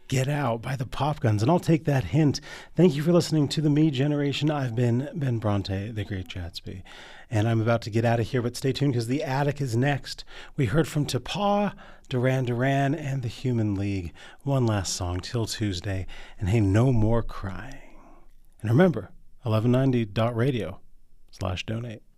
Get Out by the Pop Guns, and I'll take that hint. Thank you for listening to the Me Generation. I've been Ben Bronte, the Great Gatsby, and I'm about to get out of here, but stay tuned because The Attic is next. We heard from T'Pau, Duran Duran, and the Human League. One last song till Tuesday, and hey, no more crying. And remember, 1190.radio/donate.